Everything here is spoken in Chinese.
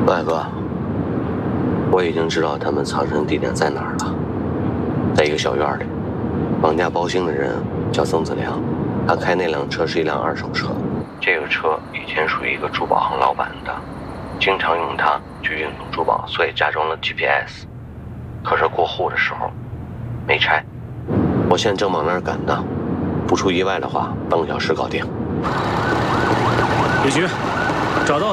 外哥，我已经知道他们藏身地点在哪儿了，在一个小院里。绑架包兴的人叫曾子良，他开那辆车是一辆二手车，这个车以前属于一个珠宝行老板的，经常用它去运送珠宝，所以加装了 GPS。可是过户的时候没拆。我现在正往那儿赶呢，不出意外的话，半个小时搞定。 李局，找到